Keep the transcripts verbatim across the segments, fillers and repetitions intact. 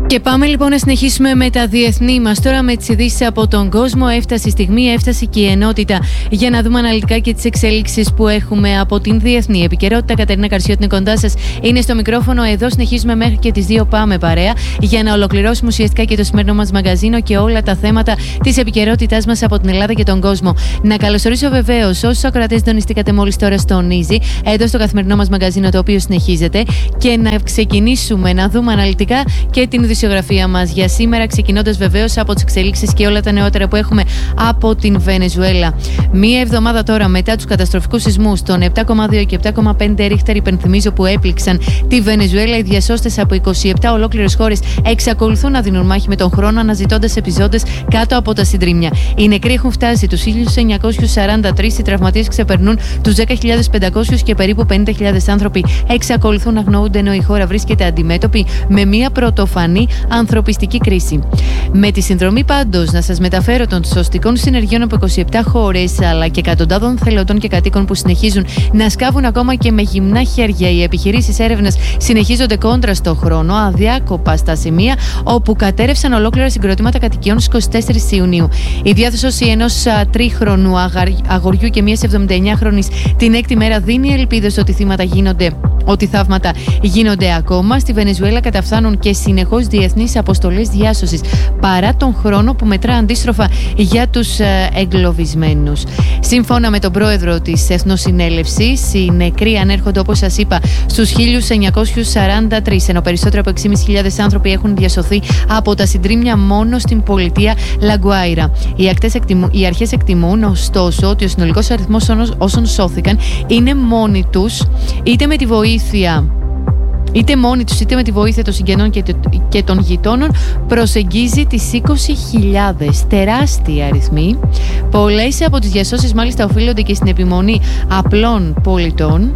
Και πάμε λοιπόν να συνεχίσουμε με τα διεθνή μας τώρα, με τις ειδήσεις από τον κόσμο. Έφτασε η στιγμή, έφτασε και η ενότητα για να δούμε αναλυτικά και τις εξελίξεις που έχουμε από την διεθνή επικαιρότητα. Κατερίνα Καρσιώτη είναι κοντά σας, είναι στο μικρόφωνο. Εδώ συνεχίζουμε μέχρι και τις δύο, πάμε παρέα για να ολοκληρώσουμε ουσιαστικά και το σημερινό μας μαγαζίνο και όλα τα θέματα της επικαιρότητάς μας από την Ελλάδα και τον κόσμο. Να καλωσορίσω βεβαίως όσους ακροατές συντονιστήκατε μόλις τώρα στον Easy, εδώ στο καθημερινό μας μαγαζίνο, το οποίο συνεχίζεται, και να ξεκινήσουμε να δούμε αναλυτικά και την ειδησιογραφία μας για σήμερα, ξεκινώντας βεβαίως από τις εξελίξεις και όλα τα νεότερα που έχουμε από την Βενεζουέλα. Μία εβδομάδα τώρα μετά τους καταστροφικούς σεισμούς των επτά κόμμα δύο και επτά κόμμα πέντε ρίχτερ, υπενθυμίζω, που έπληξαν τη Βενεζουέλα, οι διασώστες από είκοσι επτά ολόκληρες χώρες εξακολουθούν να δίνουν μάχη με τον χρόνο, αναζητώντας επιζώντες κάτω από τα συντρίμμια. Οι νεκροί έχουν φτάσει τους χίλια εννιακόσιους σαράντα τρεις, οι τραυματίες ξεπερνούν τους δέκα χιλιάδες πεντακόσιους και περίπου πενήντα χιλιάδες άνθρωποι εξακολουθούν να αγνοούνται, ενώ η χώρα βρίσκεται αντιμέτωπη με μία πρωτοφανή ανθρωπιστική κρίση. Με τη συνδρομή πάντως να σας μεταφέρω των σωστικών συνεργειών από είκοσι επτά χώρες, αλλά και εκατοντάδων θελωτών και κατοίκων που συνεχίζουν να σκάβουν ακόμα και με γυμνά χέρια, οι επιχειρήσεις έρευνας συνεχίζονται κόντρα στο χρόνο, αδιάκοπα στα σημεία όπου κατέρευσαν ολόκληρα συγκροτήματα κατοικιών στις είκοσι τέσσερις Ιουνίου. Η διάθεση ενός τρίχρονου αγοριού και μιας εβδομηνταεννιάχρονης την έκτη μέρα δίνει ελπίδες ότι θύματα γίνονται. Ότι θαύματα γίνονται ακόμα. Στη Βενεζουέλα καταφθάνουν και συνεχώς διεθνείς αποστολές διάσωσης, παρά τον χρόνο που μετρά αντίστροφα για τους εγκλωβισμένους. Σύμφωνα με τον πρόεδρο της Εθνοσυνέλευσης, οι νεκροί ανέρχονται, όπως σας είπα, στους χίλια εννιακόσιους σαράντα τρεις, ενώ περισσότερο από έξι χιλιάδες πεντακόσιοι άνθρωποι έχουν διασωθεί από τα συντρίμμια μόνο στην πολιτεία Λαγκουάιρα. Οι, εκτιμού, οι αρχές εκτιμούν, ωστόσο, ότι ο συνολικός αριθμός όσων σώθηκαν είναι μόνοι τους, είτε με τη βοήθεια είτε μόνοι τους είτε με τη βοήθεια των συγγενών και των γειτόνων, προσεγγίζει τις είκοσι χιλιάδες. Τεράστια αριθμοί. Πολλές από τις διασώσεις μάλιστα οφείλονται και στην επιμονή απλών πολιτών,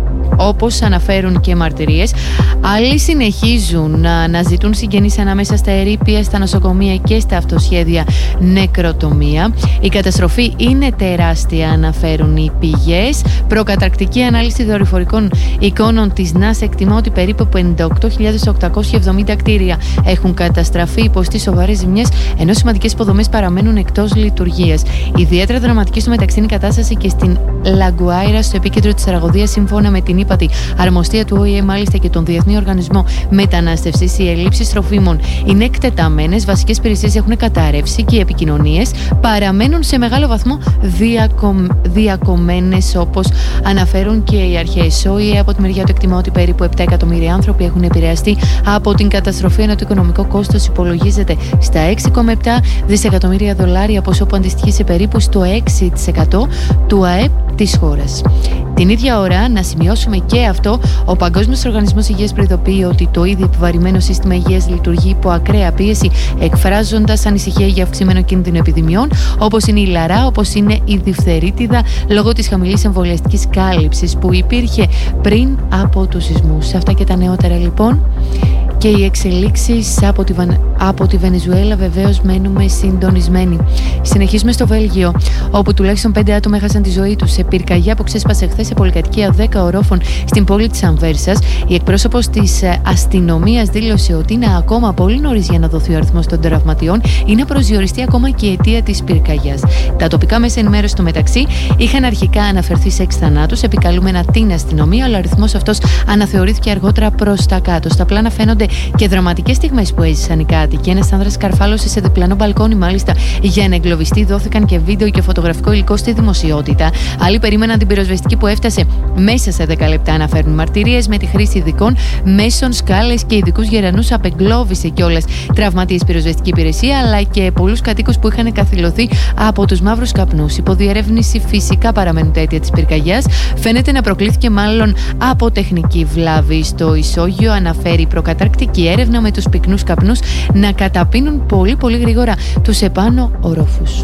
όπως αναφέρουν και μαρτυρίες. Άλλοι συνεχίζουν να αναζητούν συγγενείς ανάμεσα στα ερείπια, στα νοσοκομεία και στα αυτοσχέδια νεκροτομία. Η καταστροφή είναι τεράστια, αναφέρουν οι πηγές. Προκαταρκτική ανάλυση δορυφορικών εικόνων της ΝΑΣ εκτιμά ότι περίπου πενήντα οκτώ χιλιάδες οκτακόσια εβδομήντα κτίρια έχουν καταστραφεί, υποστεί σοβαρές ζημιές, ενώ σημαντικές υποδομές παραμένουν εκτός λειτουργίας. Ιδιαίτερα δραματική στο μεταξύ είναι η κατάσταση και στην Λαγκουάιρα, στο επίκεντρο της τραγωδίας, σύμφωνα με την ύπατη αρμοστία του Ο Η Ε, μάλιστα και τον Διεθνή Οργανισμό Μετανάστευσης. Οι ελλείψεις τροφίμων είναι εκτεταμένες, βασικές υπηρεσίες έχουν καταρρεύσει και οι επικοινωνίες παραμένουν σε μεγάλο βαθμό διακομ... διακομμένες, όπως αναφέρουν και οι αρχές. Ο Η Ε από τη μεριά του εκτιμά ότι περίπου επτά εκατομμύρια άνθρωποι έχουν επηρεαστεί από την καταστροφή, ενώ το οικονομικό κόστος υπολογίζεται στα έξι κόμμα επτά δισεκατομμύρια δολάρια, ποσό που αντιστοιχεί σε περίπου στο έξι τοις εκατό του ΑΕΠ της χώρας. Την ίδια ώρα, να σημειώσουμε και αυτό, ο Παγκόσμιος Οργανισμός Υγείας προειδοποιεί ότι το ήδη επιβαρημένο σύστημα υγείας λειτουργεί υπό ακραία πίεση, εκφράζοντας ανησυχία για αυξημένο κίνδυνο επιδημιών, όπως είναι η λαρά, όπως είναι η διφθερίτιδα, λόγω της χαμηλής εμβολιαστικής κάλυψης που υπήρχε πριν από τους σεισμούς. Σε αυτά και τα νεότερα λοιπόν. Και οι εξελίξεις από τη, Βαν... από τη Βενεζουέλα, βεβαίως μένουμε συντονισμένοι. Συνεχίζουμε στο Βέλγιο, όπου τουλάχιστον πέντε άτομα έχασαν τη ζωή τους σε πυρκαγιά που ξέσπασε χθες σε πολυκατοικία δέκα ορόφων στην πόλη της Ανβέρσας. Η εκπρόσωπος της αστυνομίας δήλωσε ότι είναι ακόμα πολύ νωρίς για να δοθεί ο αριθμός των τραυματιών ή να προσδιοριστεί ακόμα και η αιτία της πυρκαγιάς. Τα τοπικά μέσα ενημέρωση στο μεταξύ είχαν αρχικά αναφερθεί σε έξι θανάτους, επικαλούμενα την αστυνομία, αλλά ο αριθμός αυτός αναθεωρήθηκε αργότερα προς τα κάτω. Στα πλάνα φαίνονται και δραματικές στιγμές που έζησαν οι κάτοικοι. Ένας άνδρας καρφάλωσε σε διπλανό μπαλκόνι, μάλιστα, για να εγκλωβιστεί. Δόθηκαν και βίντεο και φωτογραφικό υλικό στη δημοσιότητα. Άλλοι περίμεναν την πυροσβεστική που έφτασε μέσα σε δέκα λεπτά, αναφέρουν μαρτυρίες. Με τη χρήση ειδικών μέσων, σκάλες και ειδικούς γερανούς, απεγκλώβησε κιόλας τραυματίες πυροσβεστική υπηρεσία, αλλά και πολλούς κατοίκους που είχαν καθυλωθεί από τους μαύρους καπνούς. Υποδιερεύνηση φυσικά παραμένουν τα αίτια της πυρκαγιάς. Φαίνεται να προκλήθηκε μάλλον από τεχνική βλάβη. Στο ισόγειο αναφέρει προκαταρκτική η έρευνα με τους πυκνούς καπνούς να καταπίνουν πολύ πολύ γρήγορα τους επάνω ορόφους.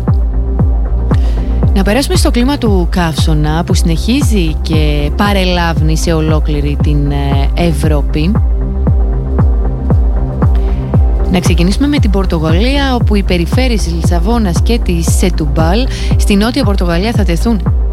Να περάσουμε στο κλίμα του καύσωνα που συνεχίζει και παρελάβνει σε ολόκληρη την Ευρώπη. Να ξεκινήσουμε με την Πορτογαλία, όπου οι περιφέρειες της Λισαβόνας και της Σετουμπάλ στη νότια Πορτογαλία θα τεθούν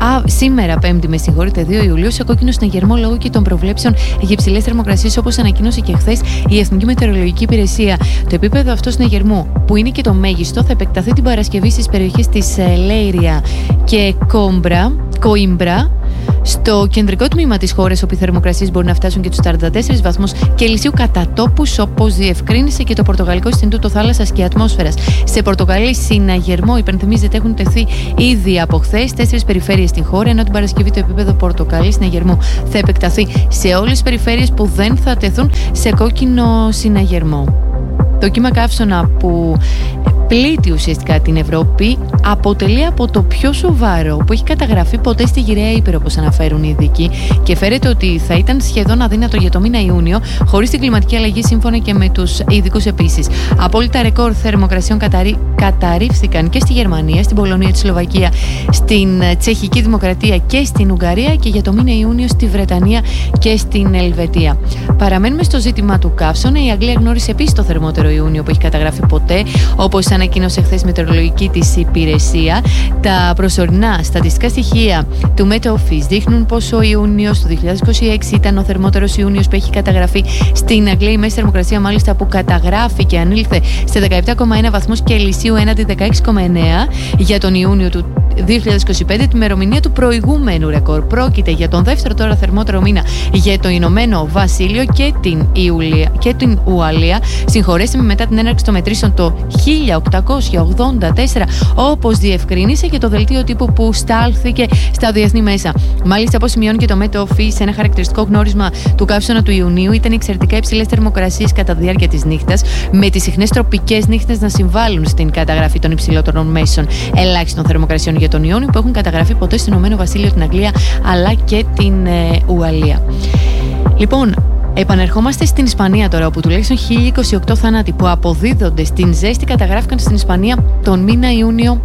Α, σήμερα, Πέμπτη, με συγχωρείτε, δύο Ιουλίου, σε κόκκινο συναγερμό λόγω και των προβλέψεων για υψηλές θερμοκρασίες, όπως ανακοίνωσε και χθες η Εθνική Μετεωρολογική Υπηρεσία. Το επίπεδο αυτό συναγερμού, που είναι και το μέγιστο, θα επεκταθεί την Παρασκευή στις περιοχές της Λέιρια και Κόμπρα, Κοίμπρα. Στο κεντρικό τμήμα της χώρας, όπου οι θερμοκρασίες μπορεί να φτάσουν και τους σαράντα τέσσερις βαθμούς Κελσίου κατά τόπους, όπως διευκρίνησε και το Πορτογαλικό Ινστιτούτο Θάλασσας και Ατμόσφαιρας. Σε Πορτογαλή, συναγερμό, υπενθυμίζεται, έχουν τεθεί ήδη από χθες τέσσερις περιφέρειες στην χώρα, ενώ την Παρασκευή το επίπεδο Πορτογαλί συναγερμού θα επεκταθεί σε όλες τις περιφέρειες που δεν θα τεθούν σε κόκκινο συναγερμό. Το κύμα καύσωνα που πλήττει ουσιαστικά την Ευρώπη αποτελεί από το πιο σοβαρό που έχει καταγραφεί ποτέ στη Γυραιά Ήπειρο, όπως αναφέρουν οι ειδικοί, και φέρεται ότι θα ήταν σχεδόν αδύνατο για το μήνα Ιούνιο χωρίς την κλιματική αλλαγή, σύμφωνα και με τους ειδικούς επίσης. Απόλυτα ρεκόρ θερμοκρασιών καταρρύ... καταρρίφθηκαν και στη Γερμανία, στην Πολωνία, τη Σλοβακία, στην Τσεχική Δημοκρατία και στην Ουγγαρία, και για το μήνα Ιούνιο στη Βρετανία και στην Ελβετία. Παραμένουμε στο ζήτημα του καύσωνα. Η Αγγλία γνώρισε επίσης το θερμότερο Ιούνιο που έχει καταγραφεί ποτέ, όπως ανακοίνωσε χθες η μετεωρολογική της υπηρεσία. Τα προσωρινά στατιστικά στοιχεία του Met Office δείχνουν πως ο Ιούνιος του δύο χιλιάδες είκοσι έξι ήταν ο θερμότερος Ιούνιος που έχει καταγραφεί στην Αγγλία. Η μέση θερμοκρασία, μάλιστα, που καταγράφηκε ανήλθε σε δεκαεπτά κόμμα ένα βαθμούς Κελσίου έναντι δεκαέξι κόμμα εννέα για τον Ιούνιο του δύο χιλιάδες είκοσι πέντε, την ημερομηνία του προηγούμενου ρεκόρ. Πρόκειται για τον δεύτερο τώρα θερμότερο μήνα για το Ηνωμένο Βασίλειο και την, Ιουλία, και την Ουαλία. Συγχωρέστε με, μετά την έναρξη των μετρήσεων το χίλια οκτακόσια ογδόντα τέσσερα, όπως διευκρίνησε και το δελτίο τύπου που στάλθηκε στα διεθνή μέσα. Μάλιστα, όπως σημειώνει και το Met Office, ένα χαρακτηριστικό γνώρισμα του καύσωνα του Ιουνίου ήταν εξαιρετικά υψηλές θερμοκρασίες κατά τη διάρκεια της νύχτας, με τις συχνές τροπικές νύχτες να συμβάλλουν στην καταγραφή των υψηλότερων μέσων ελάχιστων θερμοκρασιών για τον Ιούνιο που έχουν καταγραφεί ποτέ στο Ηνωμένο Βασίλειο, την Αγγλία αλλά και την ε, Ουαλία. Λοιπόν, επανερχόμαστε στην Ισπανία τώρα, όπου τουλάχιστον χίλια είκοσι οκτώ θάνατοι που αποδίδονται στην ζέστη καταγράφηκαν στην Ισπανία τον μήνα Ιούνιο,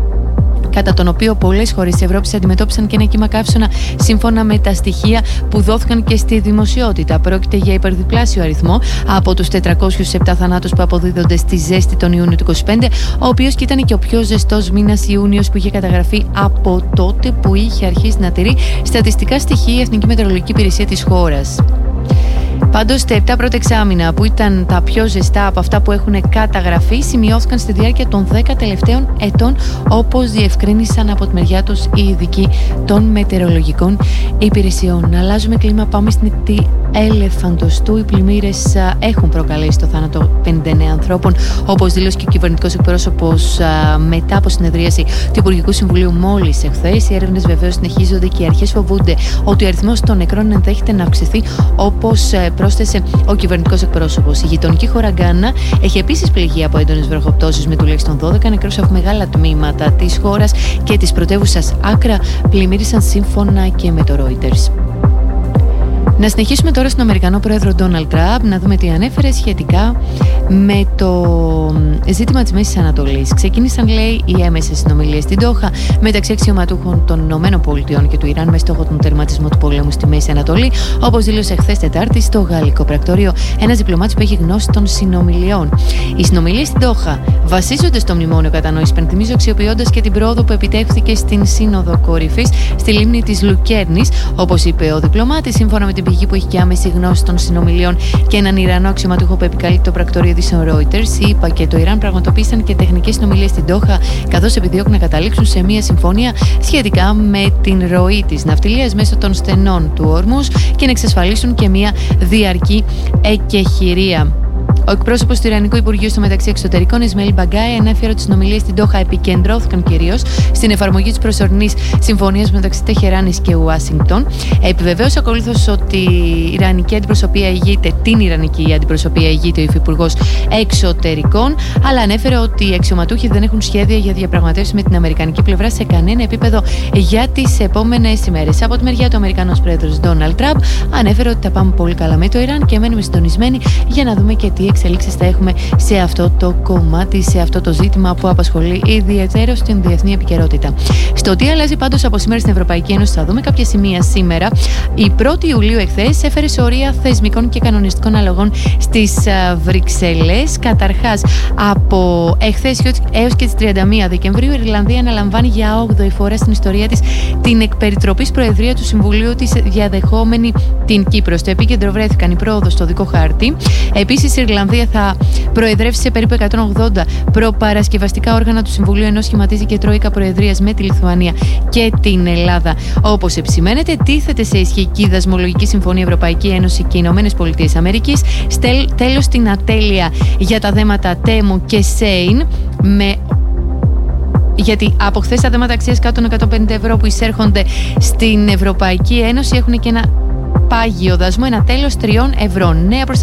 κατά τον οποίο πολλές χώρες της Ευρώπης αντιμετώπισαν και ένα κύμα καύσωνα, σύμφωνα με τα στοιχεία που δόθηκαν και στη δημοσιότητα. Πρόκειται για υπερδιπλάσιο αριθμό από τους τετρακόσιους επτά θανάτους που αποδίδονται στη ζέστη τον Ιούνιο του είκοσι πέντε, ο οποίος και ήταν και ο πιο ζεστός μήνας Ιούνιος που είχε καταγραφεί από τότε που είχε αρχίσει να τηρεί στατιστικά στοιχεία η Εθνική Μετεωρολογική Υπηρεσία της χώρας. Πάντως, τα επτά πρώτα εξάμηνα, που ήταν τα πιο ζεστά από αυτά που έχουν καταγραφεί, σημειώθηκαν στη διάρκεια των δέκα τελευταίων ετών, όπως διευκρίνησαν από τη μεριά τους οι ειδικοί των μετεωρολογικών υπηρεσιών. Αλλάζουμε κλίμα, πάμε στην ακτή Ελεφαντοστού. Οι πλημμύρες έχουν προκαλέσει το θάνατο πενήντα εννέα ανθρώπων, όπως δήλωσε και ο κυβερνητικός εκπρόσωπος μετά από συνεδρίαση του Υπουργικού Συμβουλίου μόλις εχθές. Οι έρευνες βεβαίως συνεχίζονται και οι αρχές φοβούνται ότι ο αριθμός των νεκρών ενδέχεται να αυξηθεί, όπως πρόσθεσε ο κυβερνητικός εκπρόσωπος. Η γειτονική χώρα Γκάνα έχει επίσης πληγεί από έντονες βροχοπτώσεις, με τουλάχιστον δώδεκα νεκρούς από μεγάλα τμήματα της χώρας και της πρωτεύουσας Άκρα πλημμύρισαν, σύμφωνα και με το Reuters. Να συνεχίσουμε τώρα στον Αμερικανό πρόεδρο Ντόναλντ Τραμπ, να δούμε τι ανέφερε σχετικά με το ζήτημα της Μέσης Ανατολής. Ξεκίνησαν, λέει, οι έμεσες συνομιλίες στην Ντόχα μεταξύ αξιωματούχων των Ηνωμένων Πολιτειών και του Ιράν με στόχο τον τερματισμό του πολέμου στη Μέση Ανατολή, όπως δήλωσε χθες Τετάρτη στο Γαλλικό Πρακτορείο ένας διπλωμάτης που έχει γνώση των συνομιλιών. Οι συνομιλίες στην Ντόχα βασίζονται στο μνημόνιο κατανόησης, υπενθυμίζω, αξιοποιώντας και την πρόοδο που επιτεύχθηκε στην Σύνοδο Κορυφής στη λίμνη της Λουκέρνης, όπως είπε ο διπλωμάτης, σύμφωνα με την πηγή που έχει και άμεση γνώση των συνομιλιών και έναν Ιρανό αξιωματούχο που επικαλεί το πρακτορείο ειδήσεων Reuters. Η ΙΠΑ και το Ιράν πραγματοποίησαν και τεχνικές συνομιλίες στην Ντόχα, καθώς επιδιώκουν να καταλήξουν σε μια συμφωνία σχετικά με την ροή της ναυτιλίας μέσω των στενών του Ορμούζ και να εξασφαλίσουν και μια διαρκή εκεχηρία. Ο εκπρόσωπος του Ιρανικού Υπουργείου στο μεταξύ Εξωτερικών, Ισμαήλ Μπαγκάι, ανέφερε ότι οι συνομιλίες στην Ντόχα επικεντρώθηκαν κυρίως στην εφαρμογή της προσωρινής συμφωνίας μεταξύ Τεχεράνης και Ουάσιγκτον. Επιβεβαίωσε ακολούθως ότι η Ιρανική αντιπροσωπεία ηγείται, την Ιρανική αντιπροσωπεία ηγείται ο Υφυπουργός Εξωτερικών, αλλά ανέφερε ότι οι αξιωματούχοι δεν έχουν σχέδια για διαπραγματεύσεις με την Αμερικανική πλευρά σε κανένα επίπεδο για τις επόμενες ημέρες. Από τη μεριά του, ο Αμερικανός πρόεδρος Ντόναλντ Τραμπ ανέφερε ότι τα πάμε πολύ καλά με το Ιράν και μένουμε συντονισμένοι για να δούμε και τι εξελίξεις θα έχουμε σε αυτό το κομμάτι, σε αυτό το ζήτημα που απασχολεί ιδιαίτερα στην διεθνή επικαιρότητα. Στο τι αλλάζει πάντως από σήμερα στην Ευρωπαϊκή Ένωση, θα δούμε κάποια σημεία σήμερα. Η πρώτη Ιουλίου εχθές έφερε σωρία θεσμικών και κανονιστικών αλλαγών στις Βρυξέλλες. Καταρχάς, από εχθές έως και τις τριάντα μία Δεκεμβρίου, η Ιρλανδία αναλαμβάνει για όγδοη φορά στην ιστορία της την εκπεριτροπής προεδρία του Συμβουλίου της, διαδεχόμενη την Κύπρο. Στο επίκεντρο βρέθηκαν η πρόοδος στο δικό χάρτη. Επίσης, η Ιρλανδία θα προεδρεύσει σε περίπου εκατόν ογδόντα προπαρασκευαστικά όργανα του Συμβουλίου, ενώ σχηματίζει και τρόικα προεδρίας με τη Λιθουανία και την Ελλάδα. Όπως επισημαίνεται, τίθεται σε ισχυκή δασμολογική συμφωνία Ευρωπαϊκή Ένωση και Ηνωμένες Πολιτείες Αμερικής. Τέλος, την ατέλεια για τα θέματα Τέμου και Σέιν, με γιατί από χθες τα θέματα αξίας κάτω των εκατόν πενήντα ευρώ που εισέρχονται στην Ευρωπαϊκή Ένωση έχουν και ένα πάγιο δασμό, ένα τέλος τριών ευρώ. Νέα